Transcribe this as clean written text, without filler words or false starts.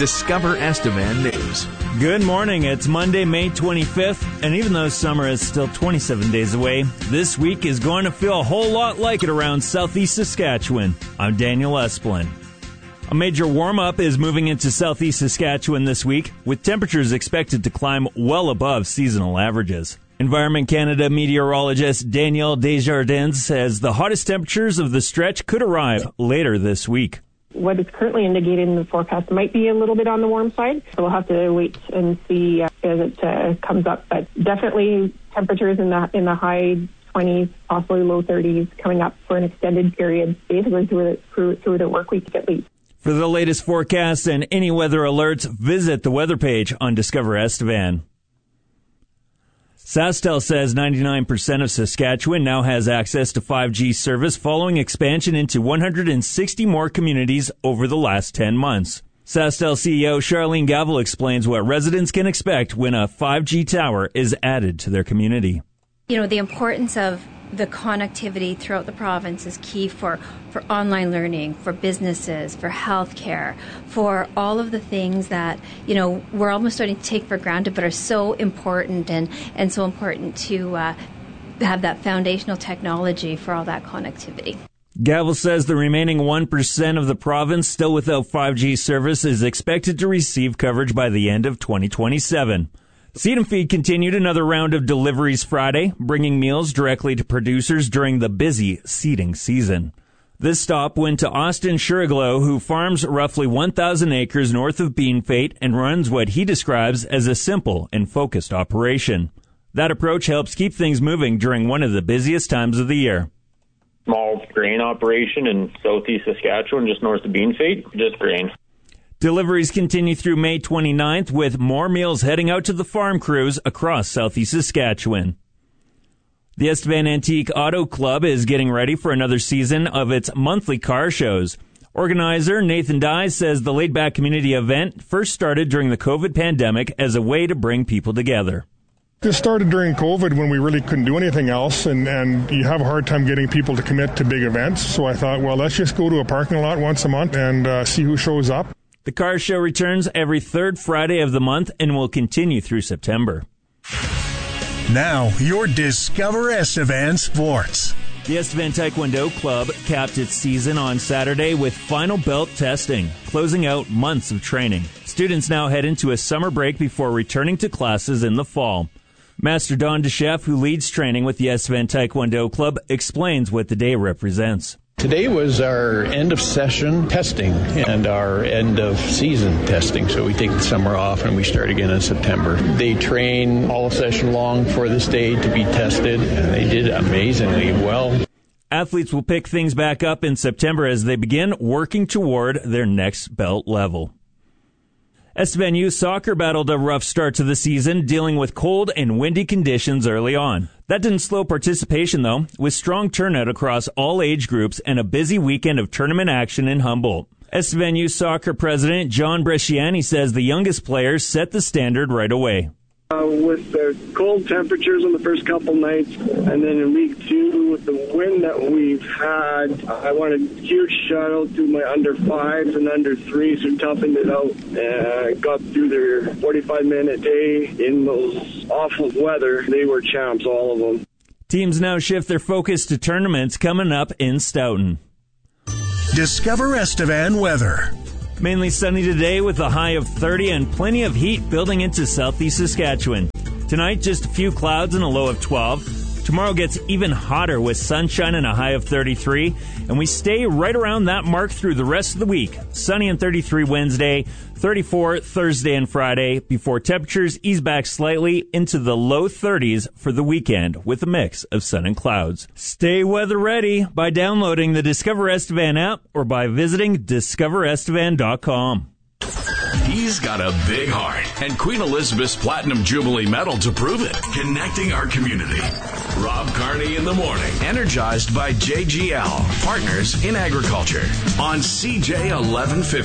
Discover Estevan News. Good morning. It's Monday, May 25th, and even though summer is still 27 days away, this week is going to feel a whole lot like it around southeast Saskatchewan. I'm Daniel Esplin. A major warm-up is moving into southeast Saskatchewan this week, with temperatures expected to climb well above seasonal averages. Environment Canada meteorologist Danielle Desjardins says the hottest temperatures of the stretch could arrive later this week. What is currently indicated in the forecast might be a little bit on the warm side, so we'll have to wait and see as it comes up. But definitely temperatures in the high 20s, possibly low 30s, coming up for an extended period, basically through the work week at least. For the latest forecasts and any weather alerts, visit the weather page on Discover Estevan. SaskTel says 99% of Saskatchewan now has access to 5G service following expansion into 160 more communities over the last 10 months. SaskTel CEO Charlene Gavel explains what residents can expect when a 5G tower is added to their community. The importance of the connectivity throughout the province is key for online learning, for businesses, for healthcare, for all of the things that, we're almost starting to take for granted but are so important and so important to have that foundational technology for all that connectivity. Gavel says the remaining 1% of the province still without 5G service is expected to receive coverage by the end of 2027. Seed and Feed continued another round of deliveries Friday, bringing meals directly to producers during the busy seeding season. This stop went to Austin Shuriglow, who farms roughly 1,000 acres north of Beanfate and runs what he describes as a simple and focused operation. That approach helps keep things moving during one of the busiest times of the year. Small grain operation in southeast Saskatchewan, just north of Beanfate, just grain. Deliveries continue through May 29th, with more meals heading out to the farm crews across southeast Saskatchewan. The Estevan Antique Auto Club is getting ready for another season of its monthly car shows. Organizer Nathan Dye says the laid-back community event first started during the COVID pandemic as a way to bring people together. This started during COVID when we really couldn't do anything else, and you have a hard time getting people to commit to big events. So I thought, well, let's just go to a parking lot once a month and see who shows up. The car show returns every third Friday of the month and will continue through September. Now, your Discover Estevan Sports. The Estevan Taekwondo Club capped its season on Saturday with final belt testing, closing out months of training. Students now head into a summer break before returning to classes in the fall. Master Don DeChef, who leads training with the Estevan Taekwondo Club, explains what the day represents. Today was our end of session testing and our end of season testing. So we take the summer off and we start again in September. They train all session long for this day to be tested, and they did amazingly well. Athletes will pick things back up in September as they begin working toward their next belt level. Estevan Youth Soccer battled a rough start to the season, dealing with cold and windy conditions early on. That didn't slow participation, though, with strong turnout across all age groups and a busy weekend of tournament action in Humboldt. Estevan Youth Soccer President John Bresciani says the youngest players set the standard right away. With the cold temperatures on the first couple nights, and then in week 2 with the wind that we've had, I want a huge shout out to my under 5s and under 3s who toughened it out, got through their 45-minute day in those awful weather. They were champs, all of them. Teams now shift their focus to tournaments coming up in Stoughton. Discover Estevan weather. Mainly sunny today with a high of 30 and plenty of heat building into southeast Saskatchewan. Tonight, just a few clouds and a low of 12. Tomorrow gets even hotter with sunshine and a high of 33. And we stay right around that mark through the rest of the week. Sunny and 33 Wednesday, 34 Thursday and Friday, before temperatures ease back slightly into the low 30s for the weekend with a mix of sun and clouds. Stay weather ready by downloading the Discover Estevan app or by visiting discoverestevan.com. He's got a big heart and Queen Elizabeth's Platinum Jubilee Medal to prove it. Connecting our community. Rob Carney in the morning. Energized by JGL, Partners in Agriculture. On CJ 1150.